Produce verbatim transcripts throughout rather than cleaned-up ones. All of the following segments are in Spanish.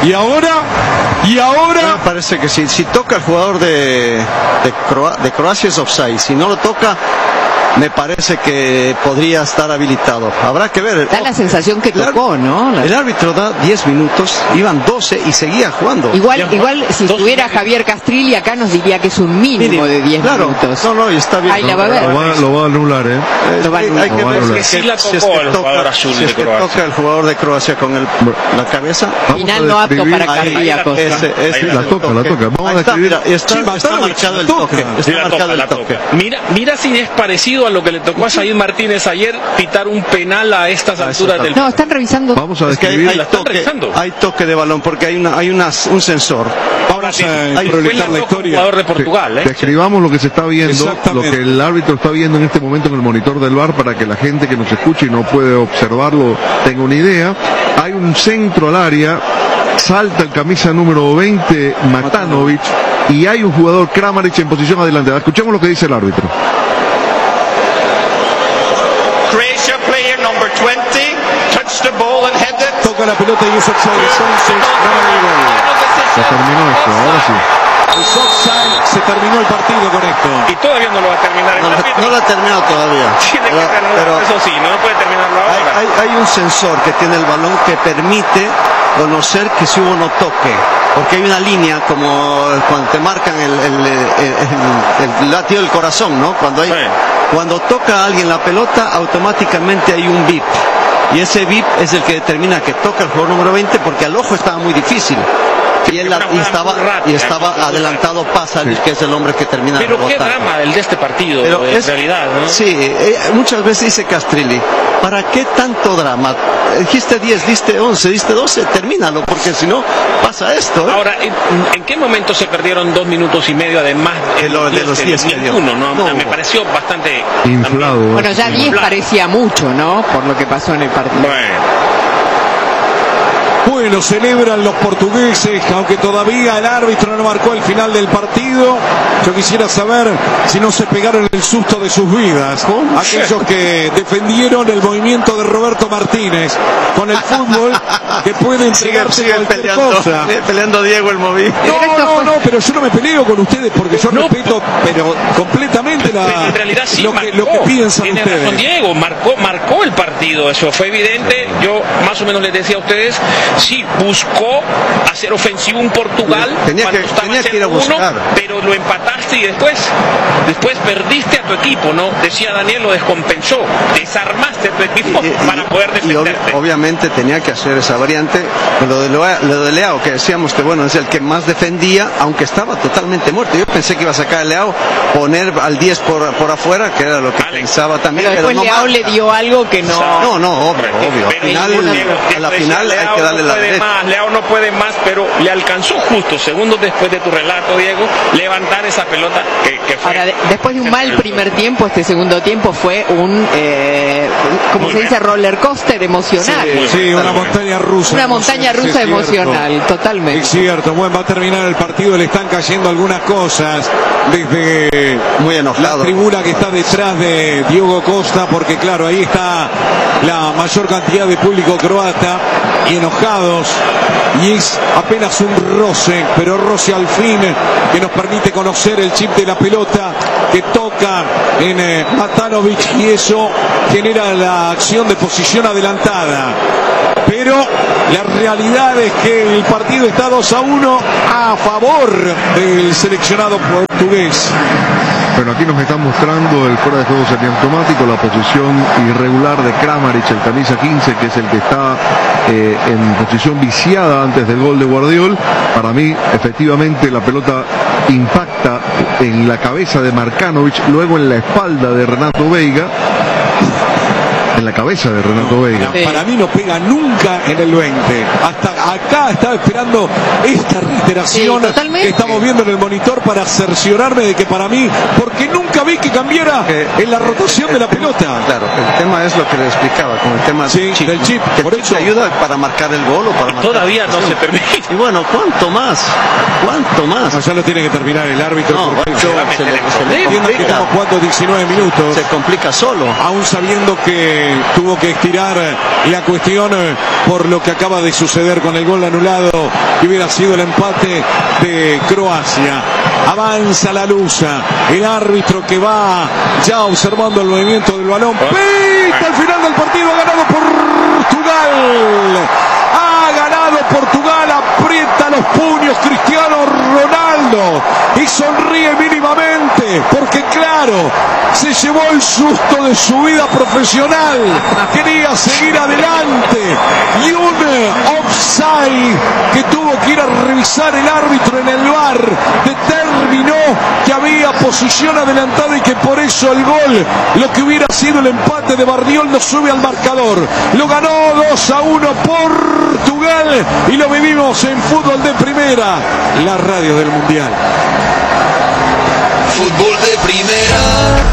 Y ahora, y ahora... Me parece que si, si toca el jugador de, de, Croa, de Croacia es offside. Si no lo toca, me parece que podría estar habilitado. Habrá que ver. Da la sensación que tocó, ¿no? El árbitro da diez minutos, iban doce y seguía jugando. Igual, igual si estuviera Javier Castrilli acá nos diría que es un mínimo de diez claro, minutos. No, no, y está bien. Ahí la no, va a ver. Lo va, lo va a anular, ¿eh? Eh, Lo va a hay, anular. hay que Lo va a ver anular. si es que, Sí la si es tocó que el toca, jugador azul si es de que Croacia. toca el jugador de Croacia con el, la cabeza. Final no apto para cardíacos. Ese, ese Ahí es la el toca, la toque. toca. Vamos Ahí a está, describir- mira, está, Sí, está Batanovich marcado la el toca. toque. Sí, Está la marcado toca, el la toque. toca. Mira, mira si es parecido a lo que le tocó a Said Martínez ayer pitar un penal a estas Ah, eso alturas está. del... No, están revisando. Vamos a Es que hay, describir. hay la están toque, revisando. hay toque de balón porque hay una, hay unas, un sensor. Vamos Sí, a ahí proyectar fue la un historia. jugador de Portugal, ¿eh? Describamos lo que se está viendo, lo Exactamente. que el árbitro está viendo en este momento en el monitor del V A R para que la gente que nos escuche y no puede observarlo tenga una idea. Hay un centro al área, salta el camisa número veinte Matanovic y hay un jugador Kramaric en posición adelantada. Escuchemos lo que dice el árbitro. Croatia player number twenty touched the ball and headed. Toca la pelota y es offside. Entonces, no hay gol. Se terminó esto, ahora sí. Es offside, se terminó el partido con esto. Y todavía no lo va a terminar el No, árbitro. no lo ha terminado todavía. Tiene que Pero- terminar, pero eso sí, no puede terminarlo hay, ahora. hay, hay un sensor que tiene el balón que permite conocer que si hubo no toque. Porque hay una línea como cuando te marcan el, el, el, el- el latido del corazón, ¿no? Cuando, hay, Sí. cuando toca a alguien la pelota, automáticamente hay un bip. Y ese bip es el que determina que toca el jugador número veinte porque al ojo estaba muy difícil. Y, él, Una y jugada estaba, muy rápida, y estaba muy adelantado Pasalic, que es el hombre que termina de Pero qué rebotar. drama el de este partido, Pero en es- realidad, ¿no? Sí, eh, muchas veces dice Castrilli, ¿para qué tanto drama? Dijiste diez, diste once, diste doce, termínalo, porque si no pasa esto. ¿eh? Ahora, ¿en, en qué momento se perdieron dos minutos y medio además De lo- de los diez que dio. Ninguno, ¿no? No Me hubo. pareció bastante... Inflado. también- Bueno, ya diez Blanco. parecía mucho, ¿no? Por lo que pasó en el partido. Bueno, Bueno, celebran los portugueses, aunque todavía el árbitro no marcó el final del partido. Yo quisiera saber si no se pegaron el susto de sus vidas. Aquellos que defendieron el movimiento de Roberto Martínez con el fútbol, que puede Sigue, entregarse sigue cualquier peleando, cosa. sigue peleando Diego el movimiento. No, no, no, pero yo no me peleo con ustedes porque yo No. respeto, pero completamente la, pero en realidad sí lo, marcó. que, lo que piensan Tiene ustedes. razón Diego, marcó, marcó el partido, eso fue evidente. Yo más o menos les decía a ustedes, sí, buscó hacer ofensivo un Portugal Tenía cuando que- estaba tenía que cero ir a uno, buscar. pero lo empataste y después, después perdiste a tu equipo, ¿no? Decía Daniel, lo descompensó, desarmaste a tu equipo Y- y- para poder y obvi- defenderte. obviamente tenía que hacer esa variante. Lo de, Loa- lo de Leao, que decíamos que bueno, es el que más defendía, aunque estaba totalmente muerto. Yo pensé que iba a sacar a Leao, poner al diez por, por afuera, que era lo que Alex. pensaba también. Pero después no Leao le marca. dio algo que no... No, no, obvio, obvio. Al Pero final, Diego, a la Diego final decía, hay Leao que darle no la puede derecha. más, Leao no puede más, pero le alcanzó justo, segundos después de tu relato, Diego, levantar esa pelota que, que fue. Ahora, de- después de un mal primer tiempo, este segundo tiempo fue un, eh, ¿cómo Muy se dice? bueno. Roller coaster emocional. Sí, una montaña rusa. Una montaña emocional, rusa sí, es cierto. emocional, totalmente. Es cierto, bueno, va a terminar el partido, le están cayendo algunas cosas desde Muy la enojado. tribuna que está detrás de Diogo Costa, porque claro, ahí está la mayor cantidad de público croata y enojados, y es apenas un roce, pero roce al fin que nos permite conocer el chip de la pelota que toca en eh, Matanovic, y eso genera la acción de posición adelantada. Pero la realidad es que el partido está dos a uno a favor del seleccionado portugués. Bueno, aquí nos están mostrando el fuera de juego semiautomático, la posición irregular de Kramaric, el camisa quince, que es el que está eh, en posición viciada antes del gol de Guardiol. Para mí, efectivamente, la pelota impacta en la cabeza de Markanovic, luego en la espalda de Renato Veiga. En la cabeza de Renato Veiga. Sí. Para mí no pega nunca en el veinte. Hasta acá estaba esperando esta reiteración Sí, totalmente. que estamos viendo en el monitor para cerciorarme de que para mí, porque nunca vi que cambiara Que- en la rotación de la pelota. Claro, el tema es lo que le explicaba, con el tema Sí, del chip, que por el chip eso. te ayuda para marcar el gol o para marcar Todavía la no se posición. permite. Y bueno, ¿cuánto más? ¿Cuánto más? No, ya lo tiene que terminar el árbitro. No, porque bueno, se le, se le entiendan que complica, estamos jugando diecinueve minutos, se complica solo. aún sabiendo que que tuvo que estirar la cuestión por lo que acaba de suceder con el gol anulado que hubiera sido el empate de Croacia. Avanza la luza, el árbitro que va ya observando el movimiento del balón, pita al final del partido, ha ganado Portugal. Ha ganado Portugal, aprieta los puños Cristiano Ronaldo y sonríe mínimamente porque claro, se llevó el susto de su vida profesional, quería seguir adelante y un offside que tuvo que ir a revisar el árbitro en el V A R determinó que había posición adelantada y que por eso el gol, lo que hubiera sido el empate de Bardiol, no sube al marcador. Lo ganó dos a uno Portugal y lo vivimos en Fútbol de Primera, la radio del Mundial. Fútbol de Primera.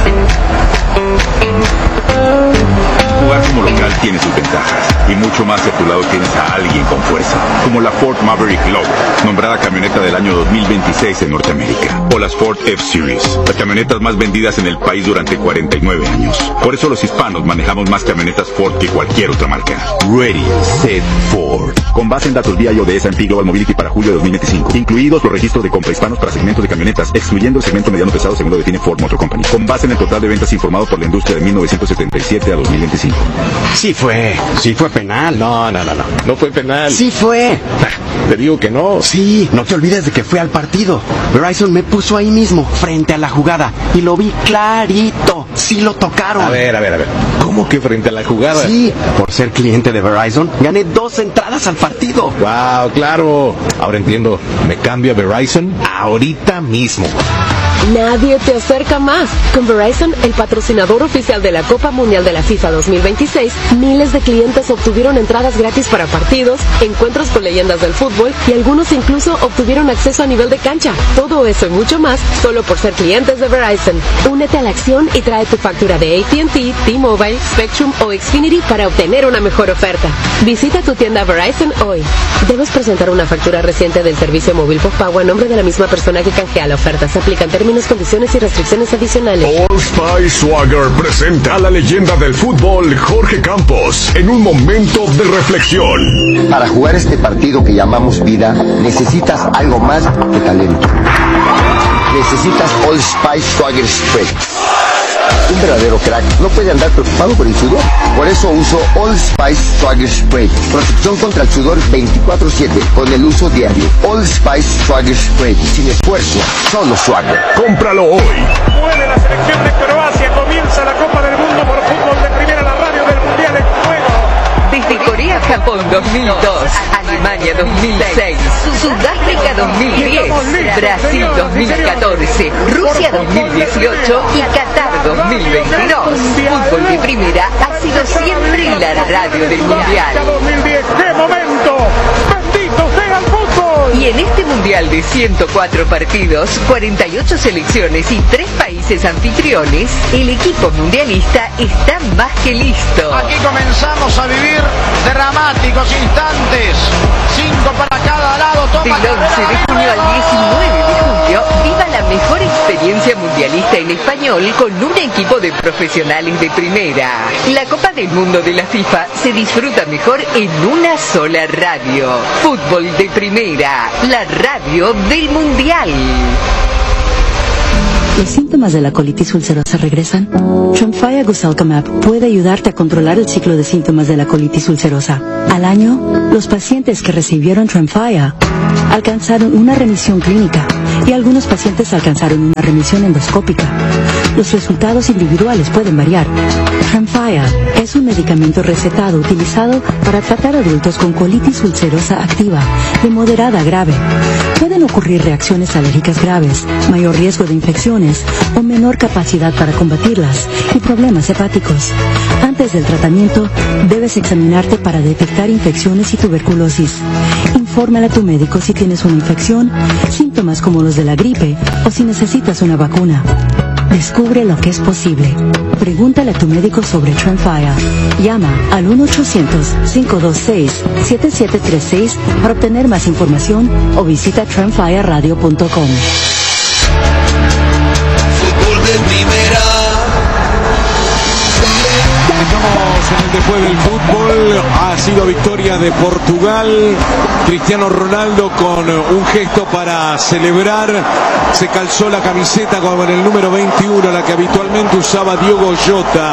Jugar como local tiene sus ventajas y mucho más si a tu lado tienes a alguien con fuerza, como la Ford Maverick Low, nombrada camioneta del año dos mil veintiséis en Norteamérica, o las Ford F-Series, las camionetas más vendidas en el país durante cuarenta y nueve años. Por eso los hispanos manejamos más camionetas Ford que cualquier otra marca. Ready, Set, Ford. Con base en datos V I O de S and P Global Mobility para julio de dos mil veinticinco, incluidos los registros de compra hispanos para segmentos de camionetas, excluyendo el segmento mediano pesado según lo define Ford Motor Company. Con base en el total de ventas informado por la industria de mil novecientos setenta y siete a dos mil veinticinco. Sí fue, sí fue penal. No, no, no, no, no fue penal. Sí fue. Te digo que no. Sí, no te olvides de que fue al partido. Verizon me puso ahí mismo, frente a la jugada, y lo vi clarito. Sí lo tocaron. A ver, a ver, a ver. ¿Cómo que frente a la jugada? Sí, por ser cliente de Verizon, gané dos entradas al partido. Wow, claro. Ahora entiendo. Me cambio a Verizon ahorita mismo. Nadie te acerca más. Con Verizon, el patrocinador oficial de la Copa Mundial de la FIFA dos mil veintiséis, miles de clientes obtuvieron entradas gratis para partidos, encuentros con leyendas del fútbol y algunos incluso obtuvieron acceso a nivel de cancha. Todo eso y mucho más solo por ser clientes de Verizon. Únete a la acción y trae tu factura de A T and T, T-Mobile, Spectrum o Xfinity para obtener una mejor oferta. Visita tu tienda Verizon hoy. Debes presentar una factura reciente del servicio móvil postpago a nombre de la misma persona que canjea la oferta. Se aplican términos, condiciones y restricciones adicionales. Old Spice Swagger presenta a la leyenda del fútbol Jorge Campos en un momento de reflexión. Para jugar este partido que llamamos vida, necesitas algo más que talento. Necesitas Old Spice Swagger Spray. Un verdadero crack no puede andar preocupado por el sudor. Por eso uso Old Spice Swagger Spray. Protección contra el sudor veinticuatro siete con el uso diario. Old Spice Swagger Spray. Sin esfuerzo, solo Swagger. Cómpralo hoy. Mueve la selección de Croacia. Comienza la Copa del Mundo por Fútbol de Primera, la radio del Mundial en juego. Desde Corea, Japón dos mil dos, Alemania dos mil seis, Sudáfrica dos mil diez, Brasil dos mil catorce, Rusia dos mil dieciocho y Qatar dos mil veintidós. Fútbol de Primera ha sido siempre la radio del Mundial. dos mil diez, ¡qué momento! ¡Bendito sea el fútbol! Y en este Mundial de ciento cuatro partidos, cuarenta y ocho selecciones y tres países anfitriones, el equipo mundialista está más que listo. Aquí comenzamos a vivir dramáticos instantes. Cinco para cada lado. Toma Del once de junio al diecinueve de julio, viva la mejor experiencia mundialista en español con un equipo de profesionales de primera. La Copa del Mundo de la FIFA se disfruta mejor en una sola radio. Fútbol de Primera, la radio del Mundial. ¿Los síntomas de la colitis ulcerosa regresan? Tremfya Gosalcamab puede ayudarte a controlar el ciclo de síntomas de la colitis ulcerosa. Al año, los pacientes que recibieron Tremfya alcanzaron una remisión clínica y algunos pacientes alcanzaron una remisión endoscópica. Los resultados individuales pueden variar. Tremfya es un medicamento recetado utilizado para tratar adultos con colitis ulcerosa activa de moderada a grave. Pueden ocurrir reacciones alérgicas graves, mayor riesgo de infecciones o menor capacidad para combatirlas y problemas hepáticos. Antes del tratamiento, debes examinarte para detectar infecciones y tuberculosis. Infórmale a tu médico si tienes una infección, síntomas como los de la gripe o si necesitas una vacuna. Descubre lo que es posible. Pregúntale a tu médico sobre Tremfya. Llama al uno ochocientos, cinco dos seis, siete siete tres seis para obtener más información o visita tremfya radio punto com. Fútbol de Primera. Estamos en el después del fútbol. Ha sido victoria de Portugal. Cristiano Ronaldo con un gesto para celebrar. Se calzó la camiseta con el número veintiuno, la que habitualmente usaba Diogo Jota.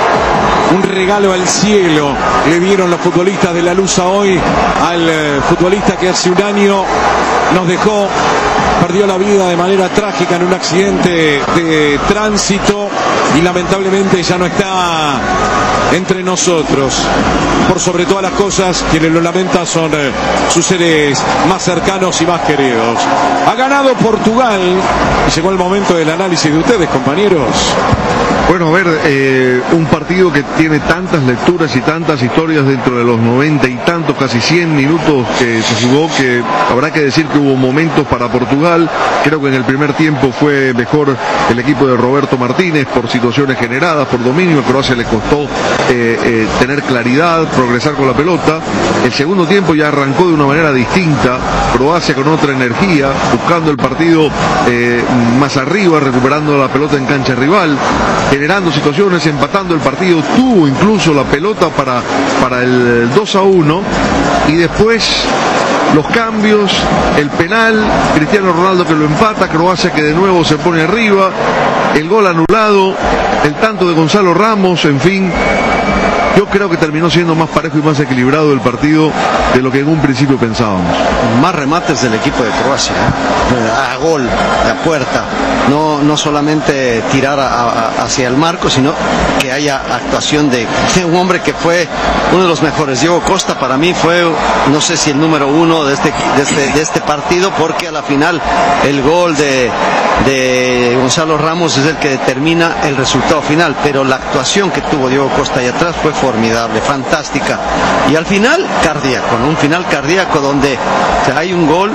Un regalo al cielo le dieron los futbolistas de la Lusa hoy al eh, futbolista que hace un año nos dejó, perdió la vida de manera trágica en un accidente de tránsito y lamentablemente ya no está entre nosotros. Por sobre todas las cosas, quienes lo lamentan son eh, sus seres más cercanos y más queridos. Ha ganado Portugal y llegó el momento del análisis de ustedes, compañeros. Bueno, a ver, eh, un partido que tiene tantas lecturas y tantas historias dentro de los noventa y tantos, casi cien minutos que se jugó, que habrá que decir que hubo momentos para Portugal. Creo que en el primer tiempo fue mejor el equipo de Roberto Martínez por situaciones generadas, por dominio. A Croacia le costó eh, eh, tener claridad, progresar con la pelota. El segundo tiempo ya arrancó de una manera distinta, Croacia con otra energía, buscando el partido eh, más arriba, recuperando la pelota en cancha rival, generando situaciones, empatando el partido, tuvo incluso la pelota para, para el dos a uno y después los cambios, el penal, Cristiano Ronaldo que lo empata, Croacia que de nuevo se pone arriba, el gol anulado, el tanto de Gonzalo Ramos, en fin. Yo creo que terminó siendo más parejo y más equilibrado el partido de lo que en un principio pensábamos. Más remates del equipo de Croacia, ¿eh? a gol, a puerta, no, no solamente tirar a, a, hacia el marco, sino que haya actuación de, de un hombre que fue uno de los mejores. Diego Costa para mí fue, no sé si el número uno de este, de este, de este partido, porque a la final el gol de, de Gonzalo Ramos es el que determina el resultado final, pero la actuación que tuvo Diego Costa ahí atrás fue formidable, fantástica, y al final cardíaco, ¿no? Un final cardíaco donde o sea, hay un gol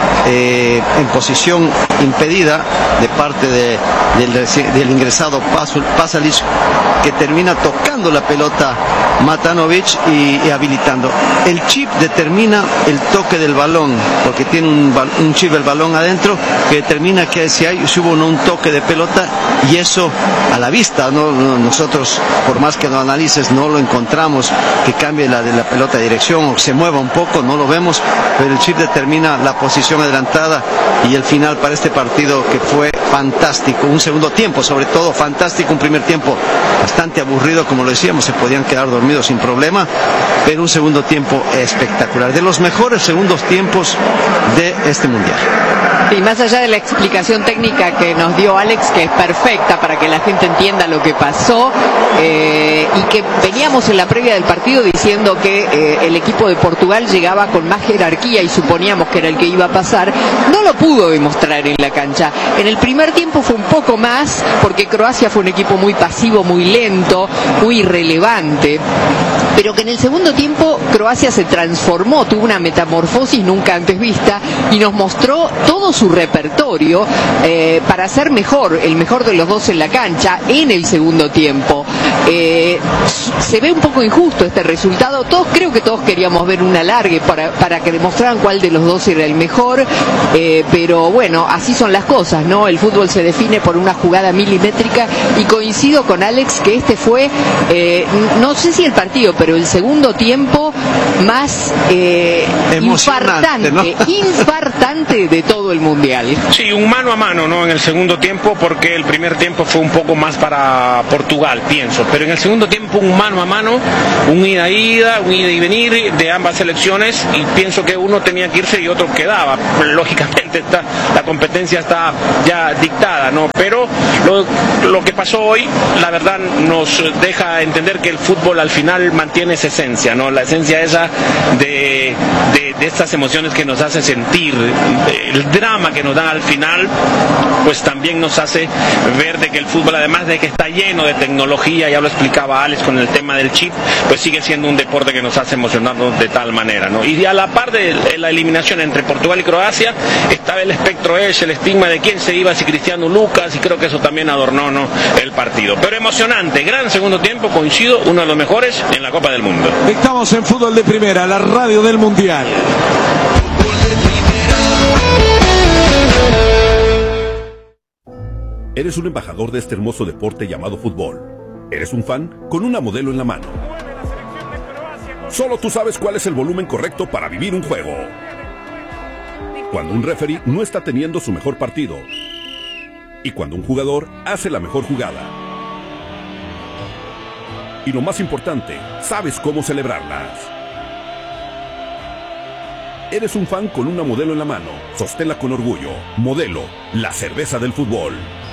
eh, en posición impedida de parte de, del, del ingresado Pasalic, que termina tocando la pelota Matanovic y, y habilitando. El chip determina el toque del balón, porque tiene un, un chip del balón adentro que determina que si, hay, si hubo no, un toque de pelota, y eso a la vista, ¿no? Nosotros, por más que lo analices, no lo encontramos que cambie la de la pelota de dirección o que se mueva un poco, no lo vemos, pero el chip determina la posición adelantada y el final para este partido, que fue fantástico. Un segundo tiempo sobre todo fantástico, un primer tiempo bastante aburrido, como lo decíamos, se podían quedar dormidos sin problema, pero un segundo tiempo espectacular, de los mejores segundos tiempos de este mundial. Y más allá de la explicación técnica que nos dio Alex, que es perfecta para que la gente entienda lo que pasó, eh, y que veníamos en la previa del partido diciendo que eh, el equipo de Portugal llegaba con más jerarquía y suponíamos que era el que iba a pasar, no lo pudo demostrar en la cancha. En el primer tiempo fue un poco más, porque Croacia fue un equipo muy pasivo, muy lento, muy irrelevante, pero que en el segundo tiempo Croacia se transformó, tuvo una metamorfosis nunca antes vista y nos mostró todo su repertorio eh, para ser mejor, el mejor de los dos en la cancha en el segundo tiempo. Eh, se ve un poco injusto este resultado, todos creo que todos queríamos ver un alargue para, para que demostraran cuál de los dos era el mejor, eh, pero bueno, así son las cosas, ¿no? El fútbol se define por una jugada milimétrica y coincido con Alex que este fue, eh, no sé si el partido, pero el segundo tiempo más eh, infartante, ¿no? infartante de todo el mundial. Sí, un mano a mano, ¿no? En el segundo tiempo, porque el primer tiempo fue un poco más para Portugal, pienso, pero en el segundo tiempo un mano a mano, un ida a ida, un ida y venir de ambas selecciones, y pienso que uno tenía que irse y otro quedaba. Lógicamente está, la competencia está ya dictada, ¿no? Pero lo, lo que pasó hoy, la verdad, nos deja entender que el fútbol al final mantiene esa esencia, ¿no? La esencia esa de, de, de estas emociones que nos hace sentir, el drama que nos dan al final, pues también nos hace ver de que el fútbol, además de que está lleno de tecnología, ya lo explicaba Alex con el tema del chip, pues sigue siendo un deporte que nos hace emocionarnos de tal manera, ¿no? Y a la par de la eliminación entre Portugal y Croacia, estaba el espectro ese, el estigma de quién se iba, si Cristiano Lucas, y creo que eso también adornó, ¿no?, el partido. Pero emocionante, gran segundo tiempo, coincido, uno de los mejores en la Copa del Mundo. Estamos en Fútbol de Primera, la radio del Mundial. Eres un embajador de este hermoso deporte llamado fútbol. Eres un fan con una modelo en la mano. Solo tú sabes cuál es el volumen correcto para vivir un juego. Cuando un referee no está teniendo su mejor partido. Y cuando un jugador hace la mejor jugada. Y lo más importante, sabes cómo celebrarlas. Eres un fan con una Modelo en la mano. Sosténla con orgullo. Modelo, la cerveza del fútbol.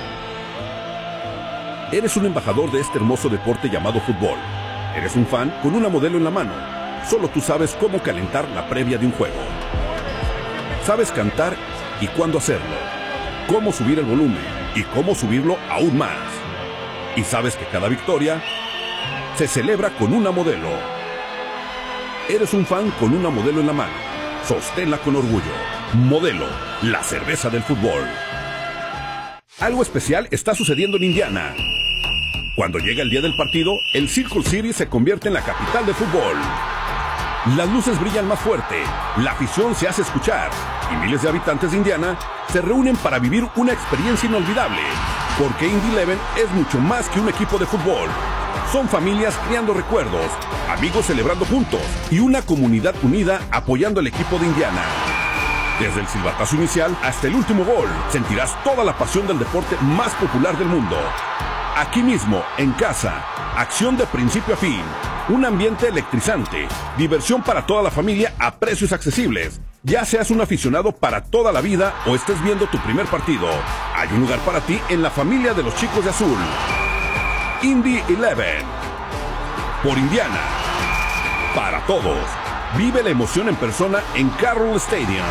Eres un embajador de este hermoso deporte llamado fútbol. Eres un fan con una Modelo en la mano. Solo tú sabes cómo calentar la previa de un juego. Sabes cantar y cuándo hacerlo. Cómo subir el volumen y cómo subirlo aún más. Y sabes que cada victoria se celebra con una Modelo. Eres un fan con una Modelo en la mano. Sosténla con orgullo. Modelo, la cerveza del fútbol. Algo especial está sucediendo en Indiana. Cuando llega el día del partido, el Circle City se convierte en la capital de fútbol. Las luces brillan más fuerte, la afición se hace escuchar y miles de habitantes de Indiana se reúnen para vivir una experiencia inolvidable. Porque Indy Eleven es mucho más que un equipo de fútbol. Son familias creando recuerdos, amigos celebrando juntos y una comunidad unida apoyando al equipo de Indiana. Desde el silbatazo inicial hasta el último gol, sentirás toda la pasión del deporte más popular del mundo. Aquí mismo, en casa, acción de principio a fin, un ambiente electrizante, diversión para toda la familia a precios accesibles. Ya seas un aficionado para toda la vida o estés viendo tu primer partido, hay un lugar para ti en la familia de los chicos de azul. Indy Eleven. Por Indiana. Para todos. Vive la emoción en persona en Carroll Stadium.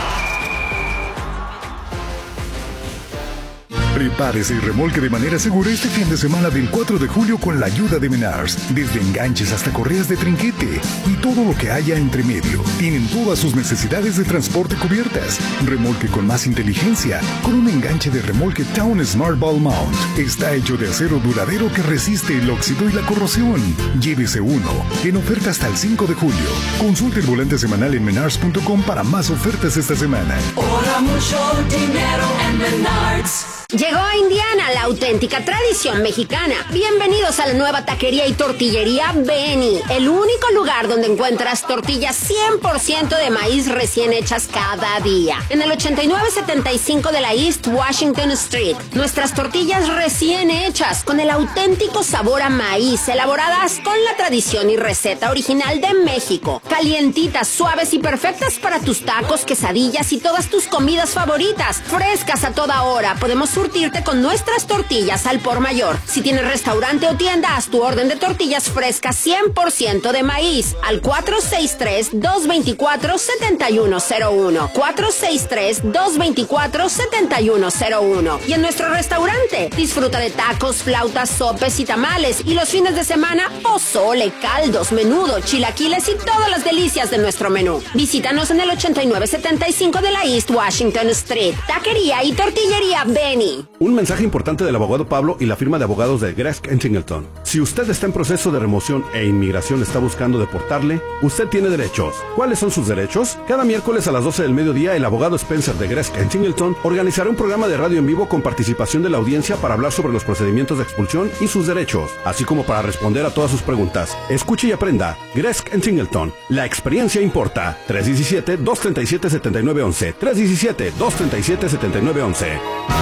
Prepárese y remolque de manera segura este fin de semana del cuatro de julio con la ayuda de Menards. Desde enganches hasta correas de trinquete y todo lo que haya entre medio. Tienen todas sus necesidades de transporte cubiertas. Remolque con más inteligencia con un enganche de remolque Town Smart Ball Mount. Está hecho de acero duradero que resiste el óxido y la corrosión. Llévese uno en oferta hasta el cinco de julio. Consulte el volante semanal en menards punto com para más ofertas esta semana. Ahora mucho dinero en Menards. Llegó a Indiana la auténtica tradición mexicana. Bienvenidos a la nueva taquería y tortillería Benny, el único lugar donde encuentras tortillas cien por ciento de maíz recién hechas cada día. En el ochenta y nueve setenta y cinco de la East Washington Street. Nuestras tortillas recién hechas, con el auténtico sabor a maíz, elaboradas con la tradición y receta original de México. Calientitas, suaves y perfectas para tus tacos, quesadillas y todas tus comidas favoritas. Frescas a toda hora. Podemos surtirte con nuestras tortillas al por mayor. Si tienes restaurante o tienda, haz tu orden de tortillas frescas cien por ciento de maíz al cuatro seis tres, dos dos cuatro, siete uno cero uno. cuatro seis tres, dos dos cuatro, siete uno cero uno. Y en nuestro restaurante, disfruta de tacos, flautas, sopes y tamales. Y los fines de semana, pozole, caldos, menudo, chilaquiles y todas las delicias de nuestro menú. Visítanos en el ochenta y nueve setenta y cinco de la East Washington Street. Taquería y tortillería Benny. Un mensaje importante del abogado Pablo y la firma de abogados de Gresk and Singleton. Si usted está en proceso de remoción e inmigración está buscando deportarle, usted tiene derechos. ¿Cuáles son sus derechos? Cada miércoles a las doce del mediodía, el abogado Spencer de Gresk and Singleton organizará un programa de radio en vivo con participación de la audiencia para hablar sobre los procedimientos de expulsión y sus derechos, así como para responder a todas sus preguntas. Escuche y aprenda. Gresk and Singleton. La experiencia importa. tres uno siete, dos tres siete, siete nueve uno uno. tres uno siete, dos tres siete, siete nueve uno uno.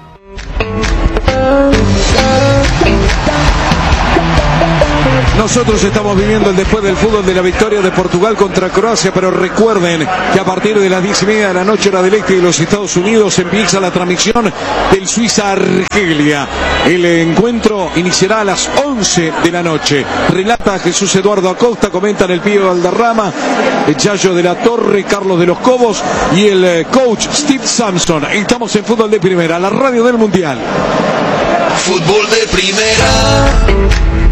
Nosotros estamos viviendo el después del fútbol de la victoria de Portugal contra Croacia, pero recuerden que a partir de las diez y media de la noche, hora del este de los Estados Unidos, empieza la transmisión del Suiza-Argelia. El encuentro iniciará a las once de la noche. Relata Jesús Eduardo Acosta, comentan el Pío Valderrama, el Chayo de la Torre, Carlos de los Cobos y el coach Steve Sampson. Estamos en Fútbol de Primera, la radio del Mundial. Fútbol de Primera.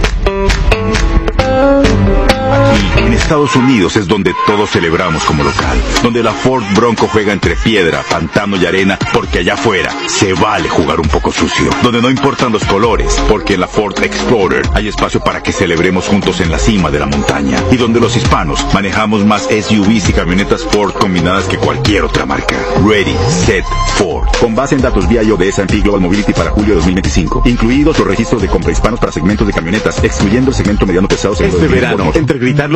Aquí, en Estados Unidos, es donde todos celebramos como local. Donde la Ford Bronco juega entre piedra, pantano y arena, porque allá afuera se vale jugar un poco sucio. Donde no importan los colores, porque en la Ford Explorer hay espacio para que celebremos juntos en la cima de la montaña. Y donde los hispanos manejamos más S U Vs y camionetas Ford combinadas que cualquier otra marca. Ready, Set, Ford. Con base en datos vía I O de S and P Global Mobility para julio de dos mil veinticinco. Incluidos los registros de compra hispanos para segmentos de camionetas, excluyendo el segmento mediano pesado. Este verano, entre gritar los goles y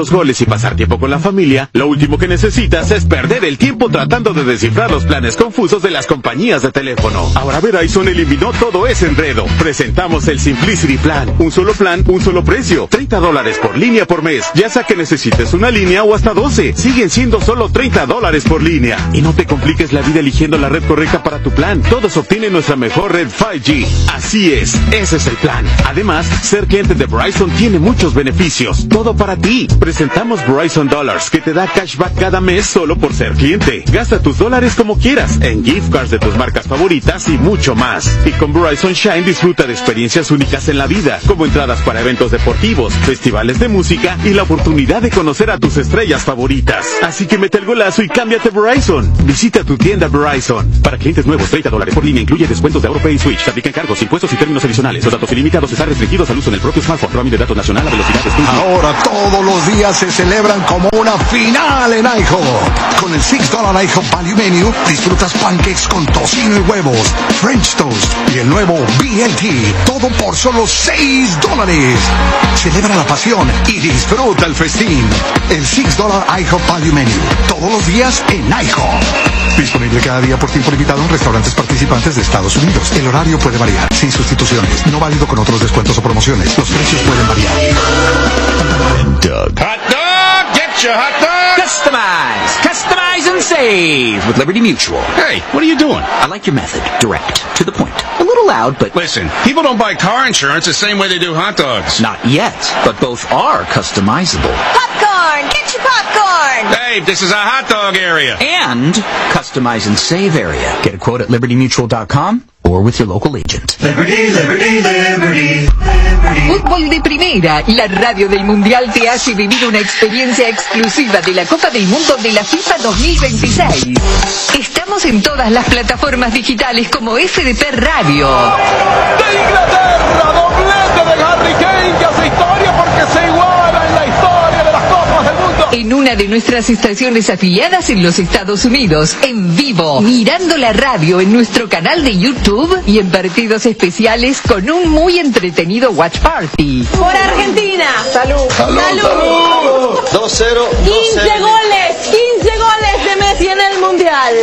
y pasar tiempo con la familia, lo último que necesitas es perder el tiempo tratando de descifrar los planes confusos de las compañías de teléfono. Ahora Verizon eliminó todo ese enredo. Presentamos el Simplicity Plan. Un solo plan, un solo precio. treinta dólares por línea por mes. Ya sea que necesites una línea o hasta doce. Siguen siendo solo treinta dólares por línea. Y no te compliques la vida eligiendo la red correcta para tu plan. Todos obtienen nuestra mejor red cinco G. Así es, ese es el plan. Además, ser cliente de Verizon tiene muchos beneficios. Todo para ti. Presentamos Verizon Dollars, que te da cashback cada mes solo por ser cliente. Gasta tus dólares como quieras, en gift cards de tus marcas favoritas y mucho más. Y con Verizon Shine disfruta de experiencias únicas en la vida, como entradas para eventos deportivos, festivales de música y la oportunidad de conocer a tus estrellas favoritas. Así que mete el golazo y cámbiate a Verizon. Visita tu tienda Verizon. Para clientes nuevos, treinta dólares por línea incluye descuentos de AuroPay y Switch. Aplican cargos, impuestos y términos adicionales. Los datos ilimitados están restringidos al uso en el propio smartphone. Roaming de datos nacional a velocidad de Ahora todos los días se celebran como una final en IHOP. Con el seis dólares IHOP Value Menu disfrutas pancakes con tocino y huevos, French toast y el nuevo B L T. Todo por solo seis dólares. Celebra la pasión y disfruta el festín. El seis dólares IHOP Value Menu. Todos los días en IHOP. Disponible cada día por tiempo limitado en restaurantes participantes de Estados Unidos. El horario puede variar, sin sustituciones. No válido con otros descuentos o promociones. Los precios pueden variar. Doug. Hot dog! Get your hot dog! Customize! Customize and save with Liberty Mutual. Hey, what are you doing? I like your method. Direct. To the point. A little loud, but... Listen, people don't buy car insurance the same way they do hot dogs. Not yet, but both are customizable. Popcorn! Get your popcorn! Dave, this is a hot dog area. And customize and save area. Get a quote at liberty mutual dot com or with your local agent. Liberty, Liberty, Liberty, Liberty. Fútbol de Primera, la radio del Mundial te hace vivir una experiencia exclusiva de la Copa del Mundo de la FIFA dos mil veintiséis. Estamos en todas las plataformas digitales como F D P Radio. De Inglaterra, doblete de Harry Kane que hace historia porque se iguala en la historia de las Copas del Mundo. En una de nuestras estaciones afiliadas en los Estados Unidos, en vivo, mirando la radio en nuestro canal de YouTube y en partidos especiales con un muy entretenido watch party. Por Argentina. Salud. Salud. Salud. dos cero. quince goles. quince goles de Messi en el Mundial.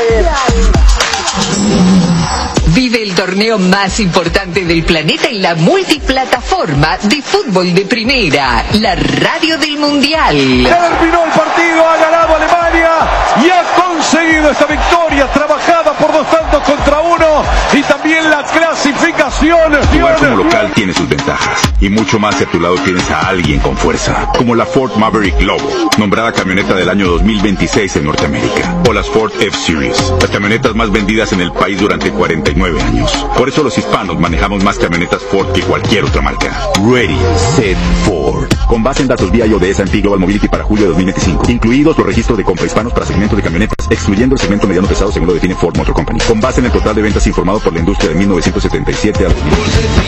Vive el torneo más importante del planeta en la multiplataforma de Fútbol de Primera, la radio del Mundial. Terminó el partido, ha ganado Alemania y ha conseguido esta victoria trabajada por dos tantos contra uno y también la clasificación. Jugar como local tiene sus ventajas y mucho más si a tu lado tienes a alguien con fuerza, como la Ford Maverick Lobo, nombrada camioneta del año dos mil veintiséis en Norteamérica, o las Ford F-Series, las camionetas más vendidas en el país durante cuarenta y nueve años. Por eso los hispanos manejamos más camionetas Ford que cualquier otra marca. Ready, Set, Ford. Con base en datos vía I O D S and P Global Mobility para julio de dos mil veinticinco, incluidos los registros de compra hispanos para segmentos de camionetas, excluyendo el segmento mediano pesado según lo define Ford Motor Company. Con base en el total de ventas informado por la industria de mil novecientos setenta y siete a dos mil.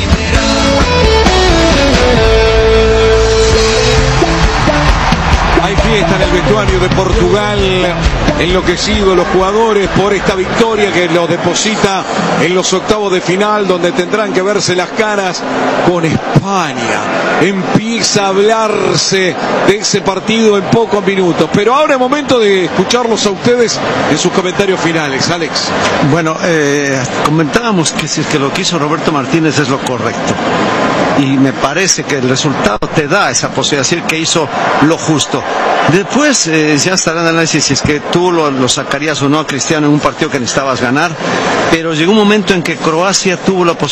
Hay fiesta en el vestuario de Portugal, enloquecidos los jugadores por esta victoria que los deposita en los octavos de final, donde tendrán que verse las caras con España. Empieza a hablarse de ese partido en pocos minutos, pero ahora es momento de escucharlos a ustedes en sus comentarios finales. Alex. Bueno, eh, comentábamos que si es que lo que hizo Roberto Martínez es lo correcto. Y me parece que el resultado te da esa posibilidad de decir que hizo lo justo. Después eh, ya estará el análisis si es que tú lo, lo sacarías o no a Cristiano en un partido que necesitabas ganar, pero llegó un momento en que Croacia tuvo la posibilidad